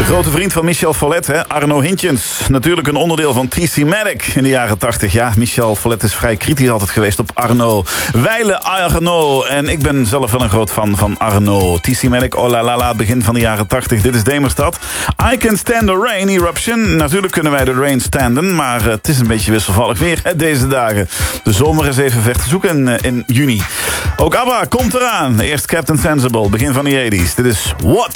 De grote vriend van Michel Follet, hè? Arno Hintjens. Natuurlijk een onderdeel van TC Matic in de jaren 80. Ja, Michel Follet is vrij kritisch altijd geweest op Arno. Wijle Arno. En ik ben zelf wel een groot fan van Arno. TC Matic, oh la la la, begin van de jaren 80. Dit is Demerstad. I Can Stand the Rain, Eruption. Natuurlijk kunnen wij de rain standen, maar het is een beetje wisselvallig weer hè, deze dagen. De zomer is even ver te zoeken in juni. Ook ABBA komt eraan. Eerst Captain Sensible, begin van de 80s. Dit is What?